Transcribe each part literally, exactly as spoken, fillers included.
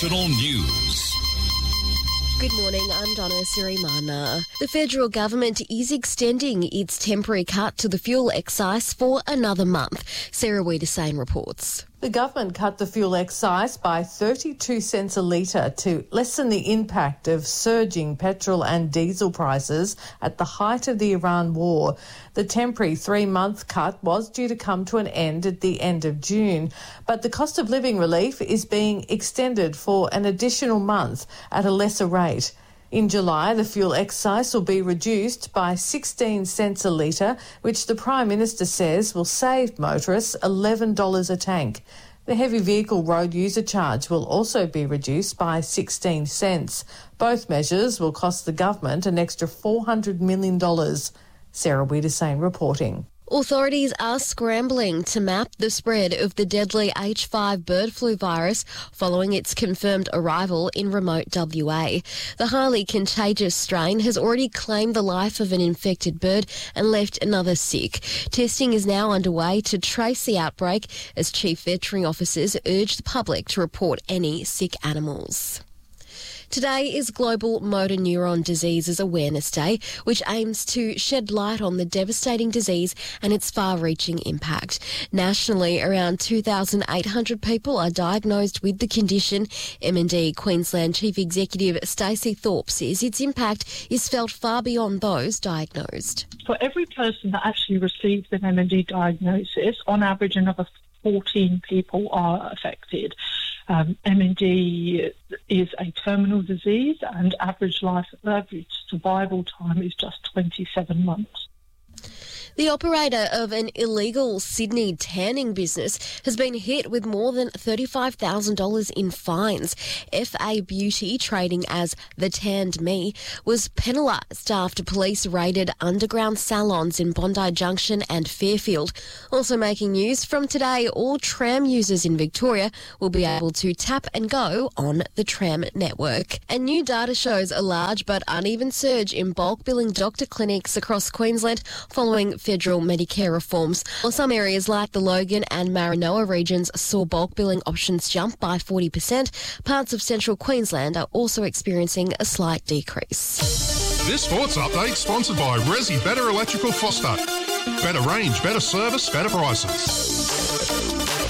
National News. Good morning, I'm Donna Sirimana. The federal government is extending its temporary cut to the fuel excise for another month. Sarah Wiedersane reports. The government cut the fuel excise by thirty-two cents a litre to lessen the impact of surging petrol and diesel prices at the height of the Iran war. The temporary three-month cut was due to come to an end at the end of June, but the cost of living relief is being extended for an additional month at a lesser rate. In July, the fuel excise will be reduced by sixteen cents a litre, which the Prime Minister says will save motorists eleven dollars a tank. The heavy vehicle road user charge will also be reduced by sixteen cents. Both measures will cost the government an extra four hundred million dollars. Sarah Wiedersane reporting. Authorities are scrambling to map the spread of the deadly H five bird flu virus following its confirmed arrival in remote W A. The highly contagious strain has already claimed the life of an infected bird and left another sick. Testing is now underway to trace the outbreak as chief veterinary officers urge the public to report any sick animals. Today is Global Motor Neuron Diseases Awareness Day, which aims to shed light on the devastating disease and its far-reaching impact. Nationally, around two thousand eight hundred people are diagnosed with the condition. M and D Queensland Chief Executive Stacey Thorpe says its impact is felt far beyond those diagnosed. For every person that actually receives an M and D diagnosis, on average another fourteen people are affected. Um, M and D is a terminal disease, and average life, average survival time is just twenty-seven months. The operator of an illegal Sydney tanning business has been hit with more than thirty-five thousand dollars in fines. F A Beauty, trading as The Tanned Me, was penalised after police raided underground salons in Bondi Junction and Fairfield. Also making news from today, all tram users in Victoria will be able to tap and go on the tram network. And new data shows a large but uneven surge in bulk billing doctor clinics across Queensland following federal Medicare reforms. While some areas like the Logan and Maranoa regions saw bulk billing options jump by forty percent, parts of central Queensland are also experiencing a slight decrease. This sports update sponsored by Resi Better Electrical Foster. Better range, better service, better prices.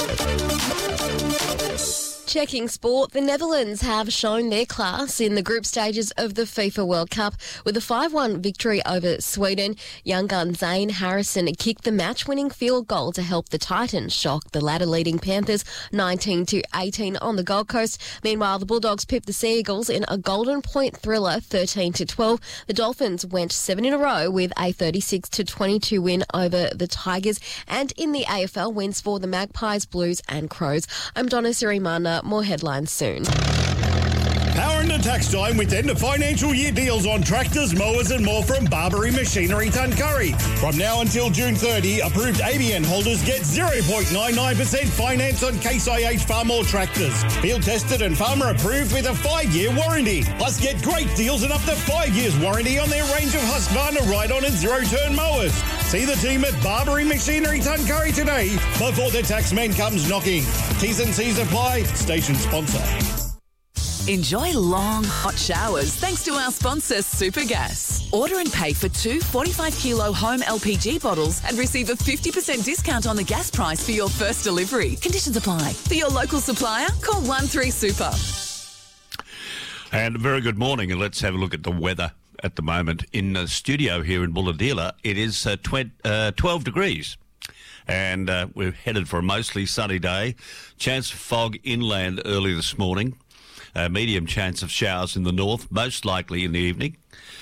Checking sport, the Netherlands have shown their class in the group stages of the FIFA World Cup with a five one victory over Sweden. Young gun Zane Harrison kicked the match-winning field goal to help the Titans shock the ladder-leading Panthers nineteen to eighteen on the Gold Coast. Meanwhile, the Bulldogs pipped the Sea Eagles in a Golden Point thriller thirteen to twelve. The Dolphins went seven in a row with a thirty-six to twenty-two win over the Tigers. And in the A F L, wins for the Magpies, Blues and Crows. I'm Donna Sirimana. More headlines soon. Power into tax time with end of financial year deals on tractors, mowers and more from Barbary Machinery Tuncurry. From now until June thirtieth, approved A B N holders get zero point nine nine percent finance on Case I H Farmall tractors. Field tested and farmer approved with a five-year warranty. Plus get great deals and up to five years warranty on their range of Husqvarna ride-on and zero-turn mowers. See the team at Barbary Machinery Tuncurry today before the taxman comes knocking. T's and C's apply. Station sponsor. Enjoy long, hot showers thanks to our sponsor, Supergas. Order and pay for two forty-five kilo home L P G bottles and receive a fifty percent discount on the gas price for your first delivery. Conditions apply. For your local supplier, call one three super. And a very good morning, and let's have a look at the weather at the moment. In the studio here in Bulahdelah, it is uh, tw- uh, twelve degrees. And uh, we're headed for a mostly sunny day. Chance of fog inland early this morning. A medium chance of showers in the north, most likely in the evening,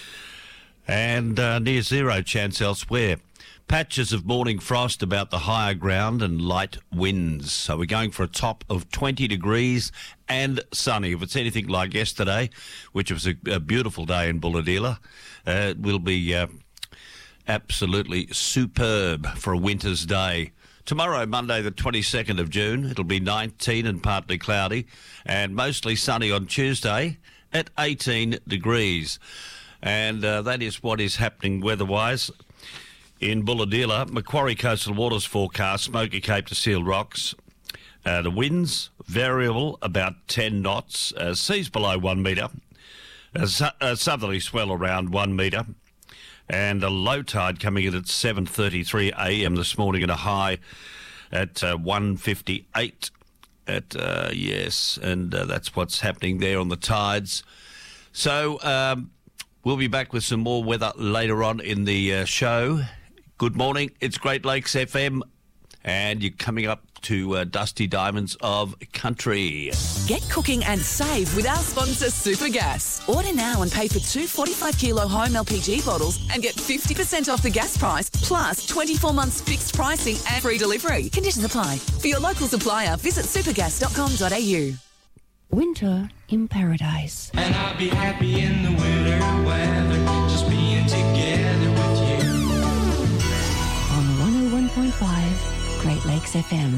and uh, near zero chance elsewhere. Patches of morning frost about the higher ground and light winds. So we're going for a top of twenty degrees and sunny. If it's anything like yesterday, which was a, a beautiful day in Bulahdelah, uh, it will be uh, absolutely superb for a winter's day. Tomorrow, Monday, the twenty-second of June, it'll be nineteen and partly cloudy and mostly sunny on Tuesday at eighteen degrees. And uh, that is what is happening weather-wise in Bulahdelah. Macquarie Coastal Waters forecast, Smoky Cape to Seal Rocks. Uh, the winds variable about ten knots, uh, seas below one metre, a, su- a southerly swell around one metre, and a low tide coming in at seven thirty-three a m this morning, and a high at uh, one fifty-eight. At uh, yes, and uh, that's what's happening there on the tides. So um, we'll be back with some more weather later on in the uh, show. Good morning, it's Great Lakes F M, and you're coming up to uh, Dusty Diamonds of Country. Get cooking and save with our sponsor Supergas. Order now and pay for two forty-five kilo home L P G bottles and get fifty percent off the gas price, plus twenty-four months fixed pricing and free delivery. Conditions apply. For your local supplier, visit supergas dot com dot a u. Winter in Paradise. And I'll be happy in the winter weather, just being together with you. On one oh one point five Great Lakes F M.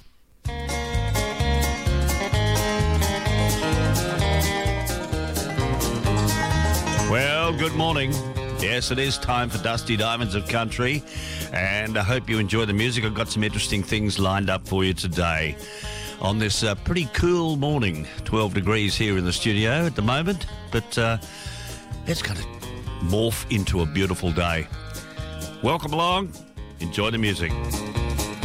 Well, good morning. Yes, it is time for Dusty Diamonds of Country, and I hope you enjoy the music. I've got some interesting things lined up for you today on this uh, pretty cool morning. twelve degrees here in the studio at the moment, but uh, it's going to morph into a beautiful day. Welcome along. Enjoy the music.